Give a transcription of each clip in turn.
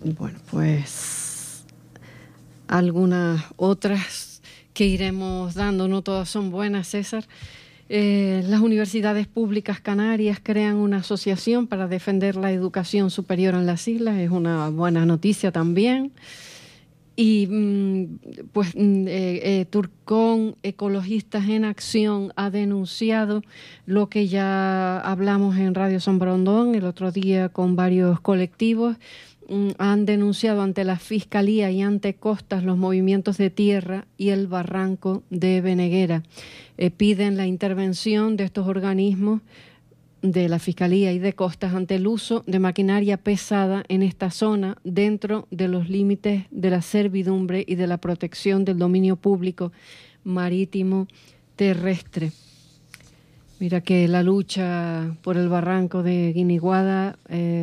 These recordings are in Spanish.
Bueno, pues algunas otras que iremos dando, no todas son buenas, César. Las universidades públicas canarias crean una asociación para defender la educación superior en las islas, es una buena noticia también. Y Turcón, Ecologistas en Acción, ha denunciado lo que ya hablamos en Radio San Brondón el otro día con varios colectivos. Han denunciado ante la Fiscalía y ante Costas los movimientos de tierra y el barranco de Beneguera. Piden la intervención de estos organismos de la Fiscalía y de Costas ante el uso de maquinaria pesada en esta zona dentro de los límites de la servidumbre y de la protección del dominio público marítimo terrestre. Mira que la lucha por el barranco de Guiniguada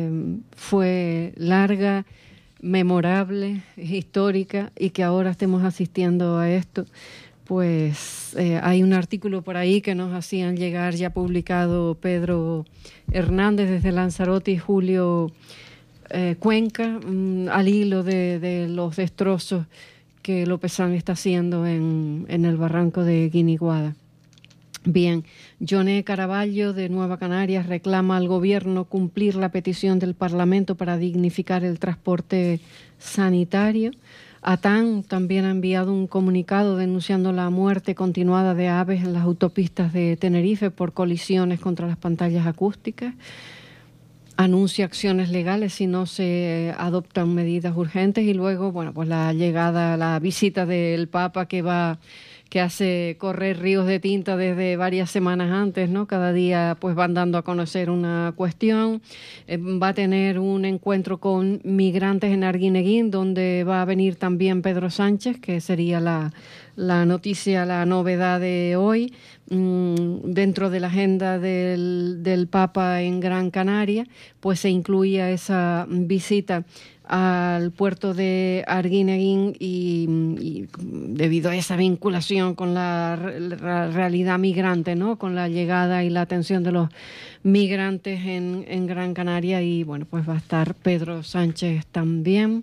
fue larga, memorable, histórica, y que ahora estemos asistiendo a esto. Pues hay un artículo por ahí que nos hacían llegar, ya publicado Pedro Hernández desde Lanzarote y Julio Cuenca, al hilo de los destrozos que Lopezán está haciendo en el barranco de Guiniguada. Bien, Joné Caraballo de Nueva Canarias reclama al gobierno cumplir la petición del Parlamento para dignificar el transporte sanitario. ATAN también ha enviado un comunicado denunciando la muerte continuada de aves en las autopistas de Tenerife por colisiones contra las pantallas acústicas. Anuncia acciones legales si no se adoptan medidas urgentes. Y luego, bueno, pues la visita del Papa que hace correr ríos de tinta desde varias semanas antes, ¿no? Cada día pues van dando a conocer una cuestión. Va a tener un encuentro con migrantes en Arguineguín, donde va a venir también Pedro Sánchez, que sería la noticia, la novedad de hoy, dentro de la agenda del Papa en Gran Canaria, pues se incluía esa visita al puerto de Arguineguín y debido a esa vinculación con la realidad migrante, ¿no? Con la llegada y la atención de los migrantes en Gran Canaria. Y bueno, pues va a estar Pedro Sánchez también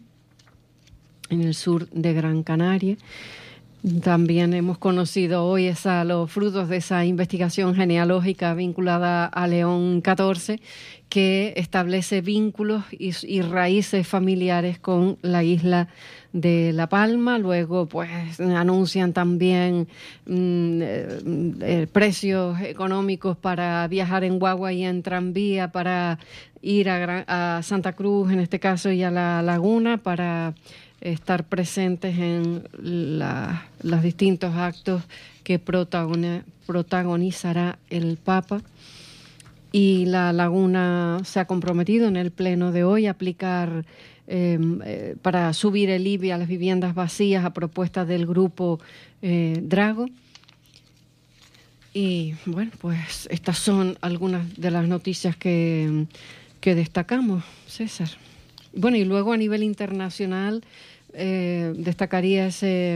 en el sur de Gran Canaria. También hemos conocido hoy los frutos de esa investigación genealógica vinculada a León XIV, que establece vínculos y raíces familiares con la isla de La Palma. Luego pues anuncian también precios económicos para viajar en guagua y en tranvía para ir a Santa Cruz, en este caso, y a La Laguna, para estar presentes en los distintos actos que protagonizará el Papa. Y La Laguna se ha comprometido en el pleno de hoy a aplicar para subir el IBI a las viviendas vacías a propuesta del grupo Drago. Y bueno, pues estas son algunas de las noticias que destacamos, César. Bueno, y luego a nivel internacional destacaría ese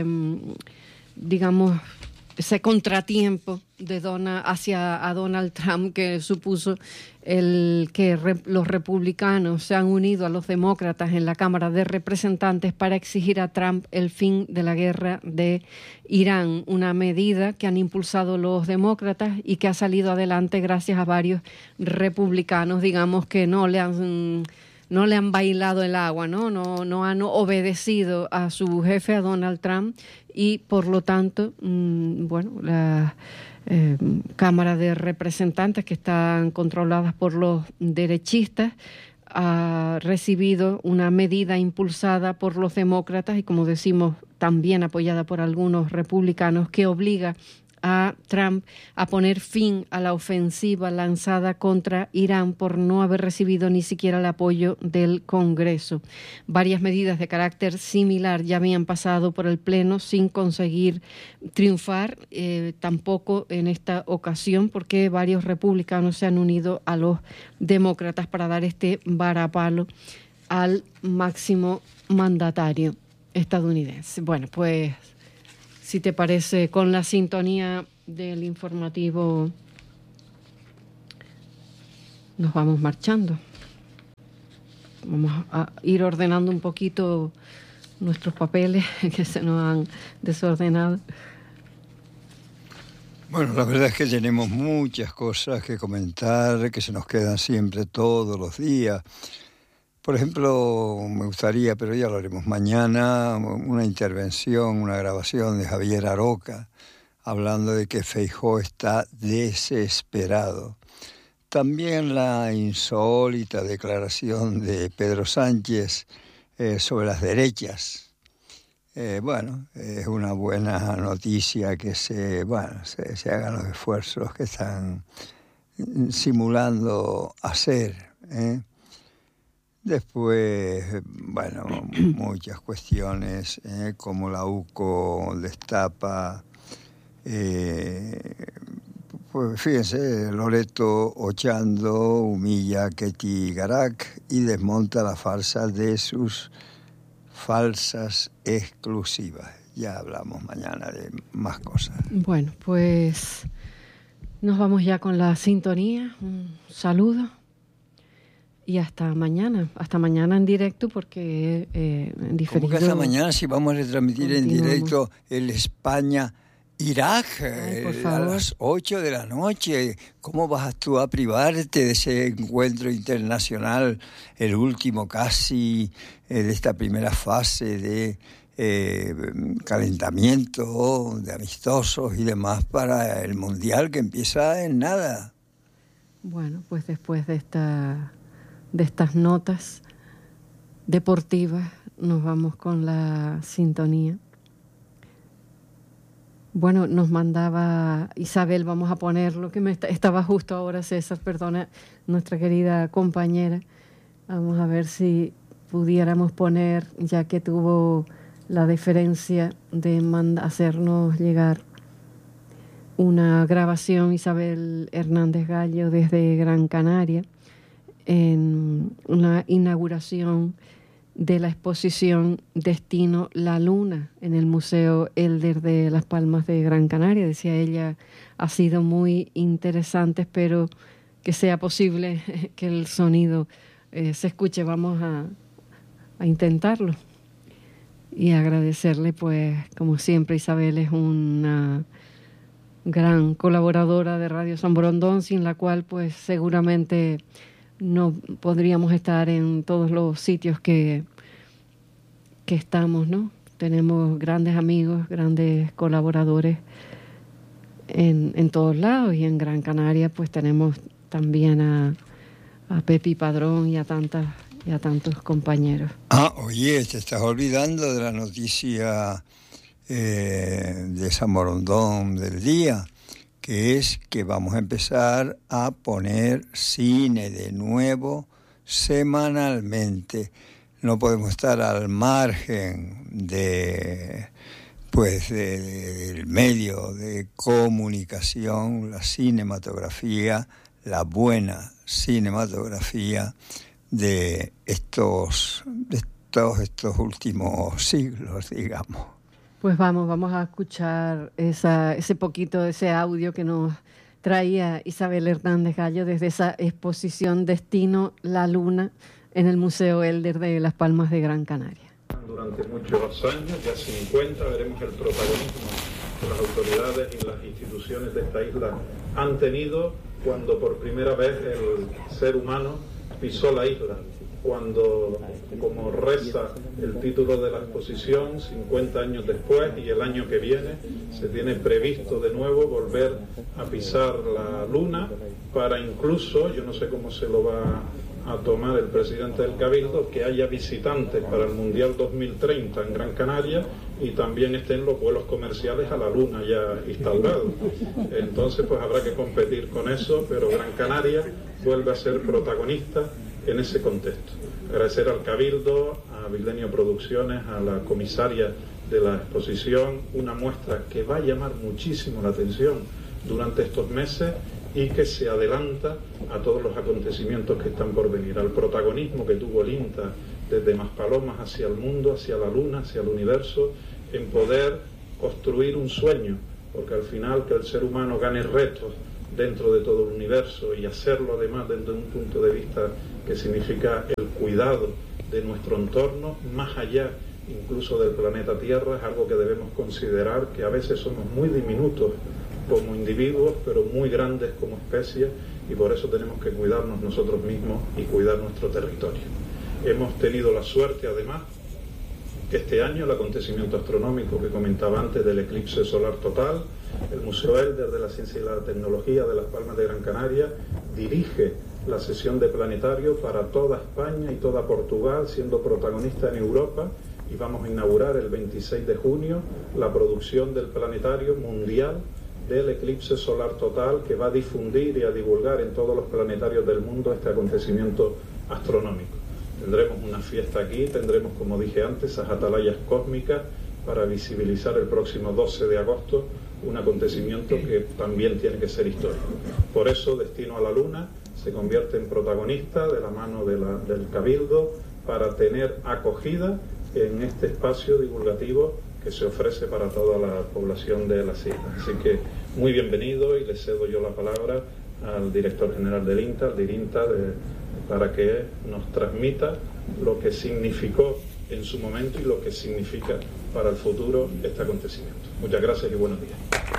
contratiempo de hacia Donald Trump, que supuso el que los republicanos se han unido a los demócratas en la Cámara de Representantes para exigir a Trump el fin de la guerra de Irán, una medida que han impulsado los demócratas y que ha salido adelante gracias a varios republicanos, digamos, que no le han bailado el agua, no han obedecido a su jefe, a Donald Trump, y por lo tanto, la Cámara de Representantes, que están controladas por los derechistas, ha recibido una medida impulsada por los demócratas y, como decimos, también apoyada por algunos republicanos, que obliga a Trump a poner fin a la ofensiva lanzada contra Irán por no haber recibido ni siquiera el apoyo del Congreso. Varias medidas de carácter similar ya habían pasado por el Pleno sin conseguir triunfar, tampoco en esta ocasión, porque varios republicanos se han unido a los demócratas para dar este varapalo al máximo mandatario estadounidense. Bueno, pues si te parece, con la sintonía del informativo nos vamos marchando. Vamos a ir ordenando un poquito nuestros papeles que se nos han desordenado. Bueno, la verdad es que tenemos muchas cosas que comentar, que se nos quedan siempre todos los días. Por ejemplo, me gustaría, pero ya lo haremos mañana, una intervención, una grabación de Javier Aroca, hablando de que Feijóo está desesperado. También la insólita declaración de Pedro Sánchez sobre las derechas. Es una buena noticia que se hagan los esfuerzos que están simulando hacer. Después, muchas cuestiones, como la UCO destapa, pues fíjense, Loreto Ochando humilla a Ketty Garak y desmonta la farsa de sus falsas exclusivas. Ya hablamos mañana de más cosas. Bueno, pues nos vamos ya con la sintonía. Un saludo y hasta mañana. Hasta mañana en directo porque en diferido. ¿Cómo que hasta mañana si vamos a retransmitir en directo el España-Irak a las 8 de la noche? ¿Cómo vas tú a privarte de ese encuentro internacional, el último casi de esta primera fase de calentamiento, de amistosos y demás para el Mundial que empieza en nada? Bueno, pues después de estas notas deportivas nos vamos con la sintonía. Bueno, nos mandaba Isabel, vamos a ponerlo, que estaba justo ahora, César, perdona, nuestra querida compañera. Vamos a ver si pudiéramos poner, ya que tuvo la deferencia de hacernos llegar una grabación, Isabel Hernández Gallo, desde Gran Canaria, en una inauguración de la exposición Destino La Luna en el Museo Elder de Las Palmas de Gran Canaria. Decía ella, ha sido muy interesante, espero que sea posible que el sonido se escuche. Vamos a intentarlo y agradecerle, pues, como siempre, Isabel es una gran colaboradora de Radio San Borondón, sin la cual, pues, seguramente no podríamos estar en todos los sitios que estamos, ¿no? Tenemos grandes amigos, grandes colaboradores en todos lados, y en Gran Canaria pues tenemos también a Pepi Padrón y a tantos compañeros. Oye, te estás olvidando de la noticia de San Borondón del día, que es que vamos a empezar a poner cine de nuevo semanalmente. No podemos estar al margen del medio de comunicación, la cinematografía, la buena cinematografía de estos últimos siglos, digamos. Pues vamos a escuchar ese audio que nos traía Isabel Hernández Gallo desde esa exposición Destino La Luna en el Museo Elder de Las Palmas de Gran Canaria. Durante muchos años, ya 50, veremos el protagonismo que las autoridades y las instituciones de esta isla han tenido cuando por primera vez el ser humano pisó la isla. Cuando, como reza el título de la exposición, 50 años después y el año que viene, se tiene previsto de nuevo volver a pisar la luna para incluso, yo no sé cómo se lo va a tomar el presidente del Cabildo, que haya visitantes para el Mundial 2030 en Gran Canaria y también estén los vuelos comerciales a la luna ya instaurados. Entonces pues habrá que competir con eso, pero Gran Canaria vuelve a ser protagonista en ese contexto. Agradecer al Cabildo, a Milenio Producciones, a la comisaria de la exposición, una muestra que va a llamar muchísimo la atención durante estos meses y que se adelanta a todos los acontecimientos que están por venir, al protagonismo que tuvo el INTA desde Maspalomas hacia el mundo, hacia la luna, hacia el universo, en poder construir un sueño, porque al final que el ser humano gane retos dentro de todo el universo y hacerlo además desde un punto de vista que significa el cuidado de nuestro entorno, más allá incluso del planeta Tierra. Es algo que debemos considerar, que a veces somos muy diminutos como individuos, pero muy grandes como especie, y por eso tenemos que cuidarnos nosotros mismos y cuidar nuestro territorio. Hemos tenido la suerte, además, que este año el acontecimiento astronómico que comentaba antes del eclipse solar total, el Museo Elder de la Ciencia y la Tecnología de Las Palmas de Gran Canaria dirige la sesión de planetario para toda España y toda Portugal, siendo protagonista en Europa, y vamos a inaugurar el 26 de junio la producción del planetario mundial del eclipse solar total, que va a difundir y a divulgar en todos los planetarios del mundo este acontecimiento astronómico. Tendremos una fiesta aquí, tendremos, como dije antes, esas atalayas cósmicas para visibilizar el próximo 12 de agosto un acontecimiento que también tiene que ser histórico. Por eso Destino a la Luna se convierte en protagonista de la mano del Cabildo para tener acogida en este espacio divulgativo que se ofrece para toda la población de las islas. Así que muy bienvenido, y le cedo yo la palabra al director general del INTA, al DIRINTA, para que nos transmita lo que significó en su momento y lo que significa para el futuro este acontecimiento. Muchas gracias y buenos días.